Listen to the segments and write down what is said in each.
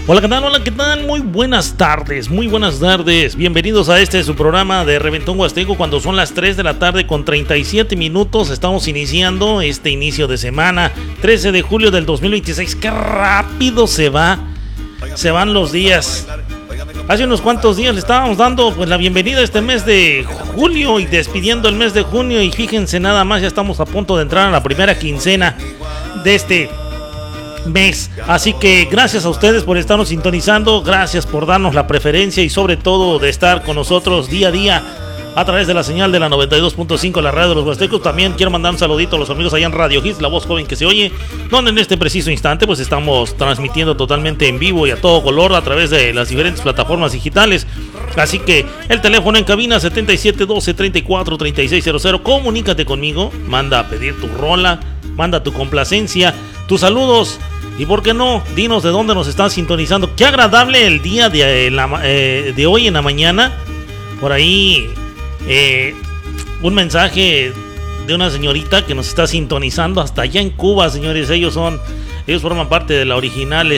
Hola, ¿qué tal? Hola, ¿qué tal? Muy buenas tardes, muy buenas tardes. Bienvenidos a su programa de Reventón Huasteco cuando son las 3 de la tarde con 37 minutos. Estamos iniciando este inicio de semana, 13 de julio del 2026. ¡Qué rápido se va! Se van los días. Hace unos cuantos días le estábamos dando pues la bienvenida a este mes de julio y despidiendo el mes de junio. Y fíjense nada más, ya estamos a punto de entrar a la primera quincena de este mes, así que gracias a ustedes por estarnos sintonizando, gracias por darnos la preferencia y sobre todo de estar con nosotros día a día a través de la señal de la 92.5, la radio de los Huastecos. También quiero mandar un saludito a los amigos allá en Radio Hits, la voz joven que se oye, donde en este preciso instante pues estamos transmitiendo totalmente en vivo y a todo color a través de las diferentes plataformas digitales. Así que el teléfono en cabina 7712-343600, comunícate conmigo, manda a pedir tu rola, manda tu complacencia, tus saludos. Y por qué no, dinos de dónde nos están sintonizando. Qué agradable el día de hoy en la mañana. Por ahí un mensaje de una señorita que nos está sintonizando hasta allá en Cuba, señores. Ellos forman parte de la original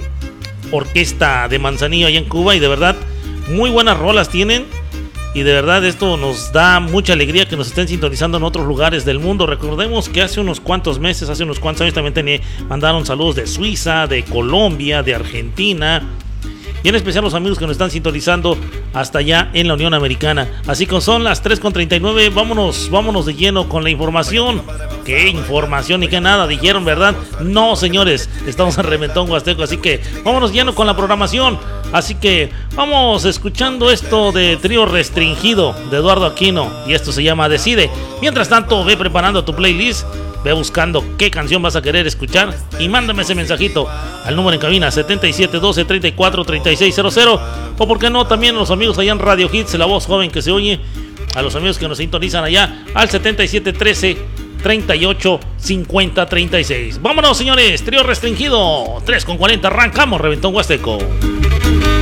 orquesta de Manzanillo allá en Cuba. Y de verdad, muy buenas rolas tienen. Y de verdad esto nos da mucha alegría que nos estén sintonizando en otros lugares del mundo. Recordemos que hace unos cuantos años también mandaron saludos de Suiza, de Colombia, de Argentina. Y en especial los amigos que nos están sintonizando hasta allá en la Unión Americana. Así que son las 3:39, vámonos de lleno con la información. ¿Qué información y qué nada? Dijeron, ¿verdad? No, señores, estamos en Reventón Huasteco, así que vámonos lleno con la programación. Así que vamos escuchando esto de Trío Restringido de Eduardo Aquino. Y esto se llama Decide. Mientras tanto, ve preparando tu playlist. Ve buscando qué canción vas a querer escuchar y mándame ese mensajito al número en cabina 7712-343600. O por qué no, también a los amigos allá en Radio Hits, la voz joven que se oye. A los amigos que nos sintonizan allá al 7713-385036. Vámonos, señores, Trío Restringido 3:40, arrancamos Reventón Huasteco.